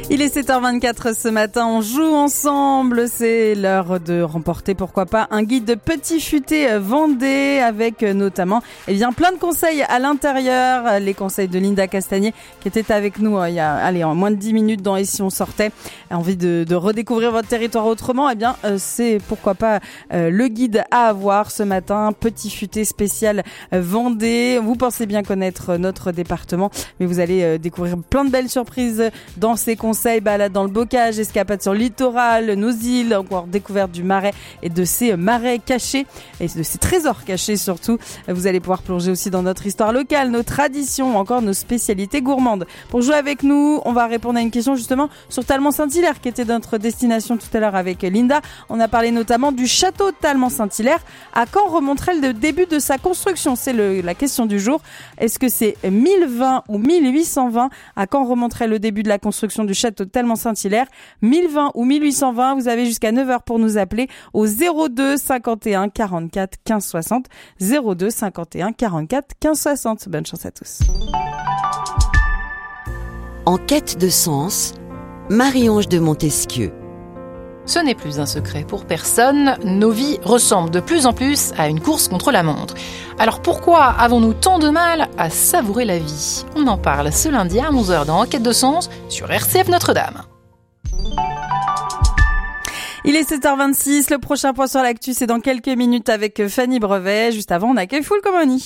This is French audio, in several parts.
Il est 7h24 ce matin, on joue ensemble, c'est l'heure de remporter pourquoi pas un guide de Petit Futé Vendée avec notamment plein de conseils à l'intérieur, les conseils de Linda Castagnier qui était avec nous il y a en moins de 10 minutes dans Et si on sortait, envie de redécouvrir votre territoire autrement, c'est pourquoi pas le guide à avoir ce matin, Petit Futé spécial Vendée. Vous pensez bien connaître notre département, mais vous allez découvrir plein de belles surprises dans ces conseils, balades dans le bocage, escapades sur le littoral, nos îles, encore découverte du marais et de ces marais cachés et de ces trésors cachés surtout. Vous allez pouvoir plonger aussi dans notre histoire locale, nos traditions, encore nos spécialités gourmandes. Pour jouer avec nous, on va répondre à une question justement sur Talmont-Saint-Hilaire qui était notre destination tout à l'heure avec Linda. On a parlé notamment du château de Talmont-Saint-Hilaire. À quand remonterait le début de sa construction? C'est la question du jour. Est-ce que c'est 1020 ou 1820? À quand remonterait le début de la construction du château de Talmont-Saint-Hilaire? 1020 ou 1820? Vous avez jusqu'à 9h pour nous appeler au 02 51 44 15 60. 02 51 44 15 60. Bonne chance à tous. En quête de sens, Marie-Ange de Montesquieu. Ce n'est plus un secret pour personne, nos vies ressemblent de plus en plus à une course contre la montre. Alors pourquoi avons-nous tant de mal à savourer la vie? On en parle ce lundi à 11h dans Enquête de sens sur RCF Notre-Dame. Il est 7h26, le prochain point sur l'actu, c'est dans quelques minutes avec Fanny Brevet. Juste avant, on accueille Full Comony.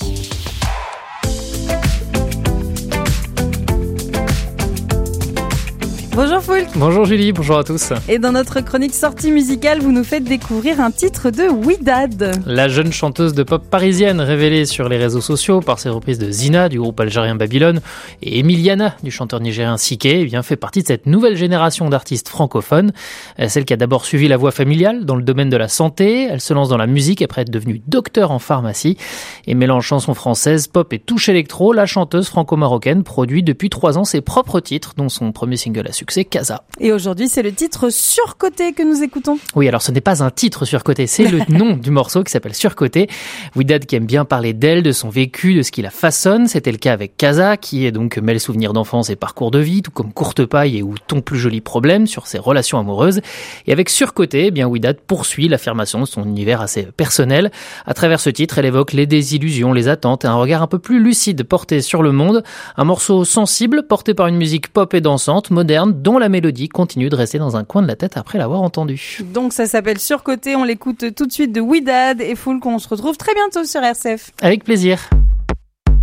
Bonjour Foulk. Bonjour Julie, bonjour à tous. Et dans notre chronique sortie musicale, vous nous faites découvrir un titre de Ouidad. La jeune chanteuse de pop parisienne révélée sur les réseaux sociaux par ses reprises de Zina du groupe algérien Babylone et Emiliana du chanteur nigérien Siké fait partie de cette nouvelle génération d'artistes francophones. Celle qui a d'abord suivi la voie familiale dans le domaine de la santé. Elle se lance dans la musique après être devenue docteur en pharmacie et mélange chansons françaises, pop et touche électro. La chanteuse franco-marocaine produit depuis 3 ans ses propres titres, dont son premier single à succès, Casa. Et aujourd'hui, c'est le titre Surcoté que nous écoutons. Oui, alors ce n'est pas un titre Surcoté, c'est le nom du morceau qui s'appelle Surcoté. Ouidad qui aime bien parler d'elle, de son vécu, de ce qui la façonne. C'était le cas avec Casa, qui est donc mêle souvenirs d'enfance et parcours de vie, tout comme Courte Paille et ou Ton plus joli problème sur ses relations amoureuses. Et avec Surcoté, Ouidad poursuit l'affirmation de son univers assez personnel. À travers ce titre, elle évoque les désillusions, les attentes et un regard un peu plus lucide porté sur le monde. Un morceau sensible, porté par une musique pop et dansante, moderne, dont la mélodie continue de rester dans un coin de la tête après l'avoir entendue. Donc ça s'appelle Surcoté, on l'écoute tout de suite de Ouidad et Foulk, on se retrouve très bientôt sur RCF. Avec plaisir.